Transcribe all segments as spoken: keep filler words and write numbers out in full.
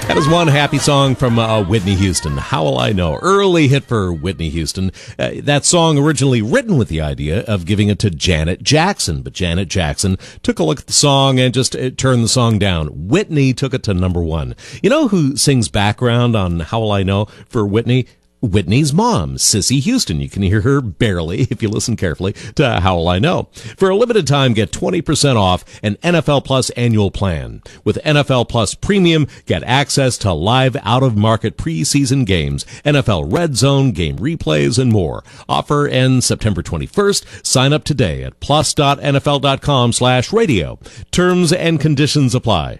That is one happy song from uh, Whitney Houston. How Will I Know? Early hit for Whitney Houston. Uh, that song originally written with the idea of giving it to Janet Jackson, but Janet Jackson took a look at the song and just uh, turned the song down. Whitney took it to number one. You know who sings background on How Will I Know for Whitney? Whitney's mom, Cissy Houston. You can hear her barely if you listen carefully to How Will I Know. For a limited time, get twenty percent off an N F L Plus annual plan. With N F L Plus Premium, get access to live out-of-market preseason games, N F L Red Zone, game replays, and more. Offer ends September twenty-first. Sign up today at plus.nfl.com slash radio. Terms and conditions apply.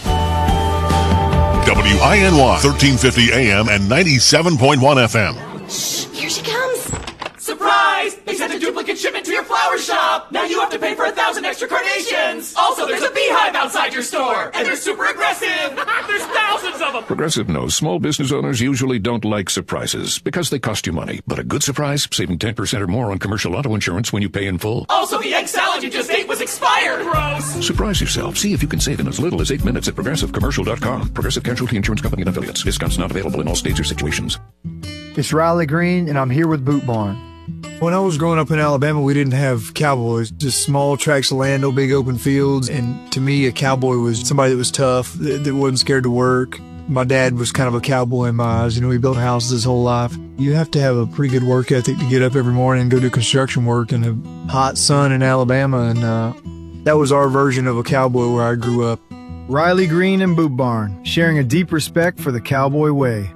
W I N Y, thirteen fifty A M and ninety-seven point one F M. Shh, here she comes. Surprise! They sent a duplicate shipment to your flower shop. Now you have to pay for a thousand extra carnations. Also, there's a beehive outside your store, and they're super aggressive. There's thousands of them. Progressive knows small business owners usually don't like surprises because they cost you money. But a good surprise, saving ten percent or more on commercial auto insurance when you pay in full. Also, the egg salad you just ate was expired. Gross. Surprise yourself. See if you can save in as little as eight minutes at progressive commercial dot com. Progressive Casualty Insurance Company and affiliates. Discounts not available in all states or situations. It's Riley Green, and I'm here with Boot Barn. When I was growing up in Alabama, we didn't have cowboys, just small tracts of land, no big open fields. And to me, a cowboy was somebody that was tough, that, that wasn't scared to work. My dad was kind of a cowboy in my eyes. You know, he built houses his whole life. You have to have a pretty good work ethic to get up every morning and go do construction work in the hot sun in Alabama. And uh, that was our version of a cowboy where I grew up. Riley Green and Boot Barn, sharing a deep respect for the cowboy way.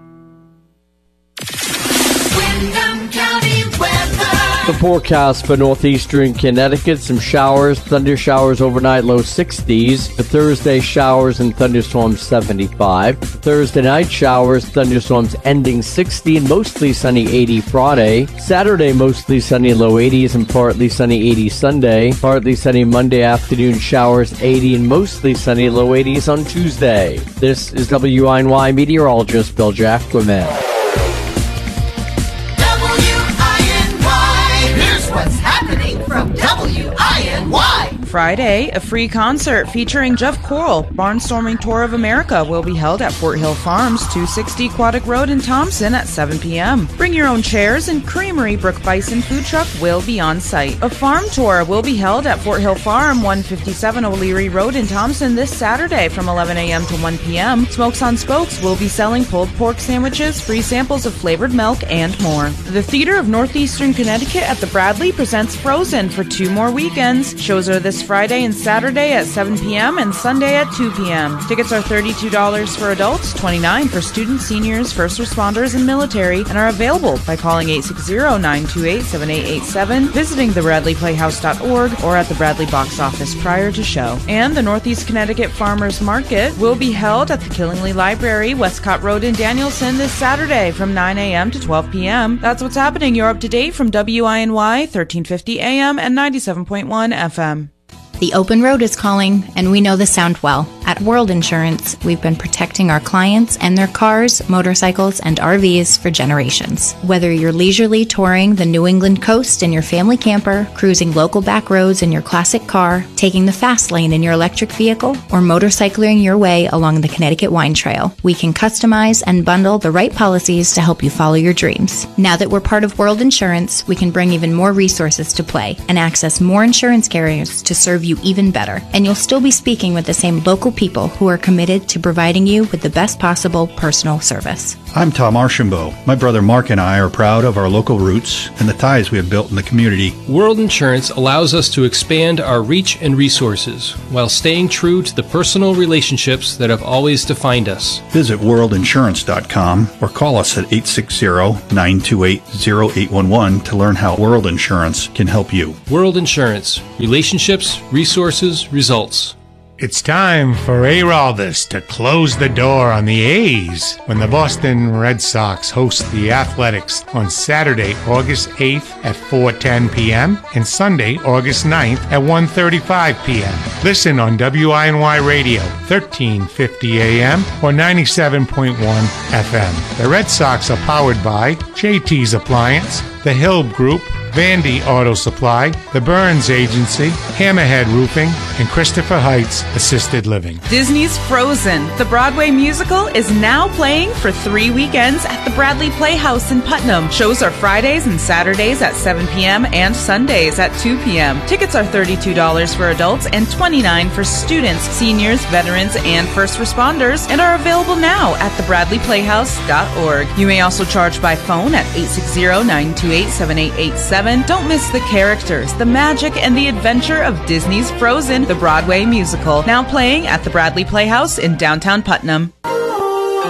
Windham County weather. The forecast for northeastern Connecticut, some showers, thunder showers overnight, low sixties. For Thursday, showers and thunderstorms seventy-five. Thursday night, showers, thunderstorms ending sixty and mostly sunny eighty Friday. Saturday, mostly sunny low eighties and partly sunny eighty Sunday. Partly sunny Monday afternoon, showers eighty and mostly sunny low eighties on Tuesday. This is W I N Y meteorologist Bill Jacquemin. What's happening from W I N Y? Friday, a free concert featuring Jeff Coral. Barnstorming Tour of America will be held at Fort Hill Farms, two sixty Quaddick Road in Thompson at seven p.m. Bring your own chairs, and Creamery Brook Bison Food Truck will be on site. A farm tour will be held at Fort Hill Farm, one fifty-seven O'Leary Road in Thompson this Saturday from eleven a.m. to one p.m. Smokes on Spokes will be selling pulled pork sandwiches, free samples of flavored milk, and more. The Theater of Northeastern Connecticut at the Bradley presents Frozen for two more weekends. Shows are this Friday and Saturday at seven p.m. and Sunday at two p.m. Tickets are thirty-two dollars for adults, twenty-nine dollars for students, seniors, first responders, and military, and are available by calling eight six zero, nine two eight, seven eight eight seven, visiting the bradley playhouse dot org, or at the Bradley box office prior to show. And the Northeast Connecticut Farmers Market will be held at the Killingly Library, Westcott Road in Danielson this Saturday from nine a.m. to twelve p.m. That's what's happening. You're up to date from W I N Y, thirteen fifty A M and ninety-seven point one F M. The open road is calling, and we know the sound well. At World Insurance, we've been protecting our clients and their cars, motorcycles, and R Vs for generations. Whether you're leisurely touring the New England coast in your family camper, cruising local back roads in your classic car, taking the fast lane in your electric vehicle, or motorcycling your way along the Connecticut Wine Trail, we can customize and bundle the right policies to help you follow your dreams. Now that we're part of World Insurance, we can bring even more resources to play and access more insurance carriers to serve you even better. And you'll still be speaking with the same local people who are committed to providing you with the best possible personal service. I'm Tom Archambault. My brother Mark and I are proud of our local roots and the ties we have built in the community. World Insurance allows us to expand our reach and resources while staying true to the personal relationships that have always defined us. Visit world insurance dot com or call us at eight six zero, nine two eight, zero eight one one to learn how World Insurance can help you. World Insurance. Relationships, resources, results. It's time for Araldus to close the door on the A's when the Boston Red Sox host the Athletics on Saturday, August eighth at four ten p.m. and Sunday, August ninth at one thirty-five p.m. Listen on W I N Y Radio, thirteen fifty A M or ninety-seven point one F M. The Red Sox are powered by J T's Appliance, The Hill Group, Vandy Auto Supply, the Burns Agency, Hammerhead Roofing, and Christopher Heights Assisted Living. Disney's Frozen, the Broadway musical, is now playing for three weekends at the Bradley Playhouse in Putnam. Shows are Fridays and Saturdays at seven p.m. and Sundays at two p.m. Tickets are thirty-two dollars for adults and twenty-nine dollars for students, seniors, veterans, and first responders, and are available now at the bradley playhouse dot org. You may also charge by phone at eight six zero, nine two eight, seven eight eight seven. Don't miss the characters, the magic, and the adventure of Disney's Frozen, the Broadway musical, now playing at the Bradley Playhouse in downtown Putnam.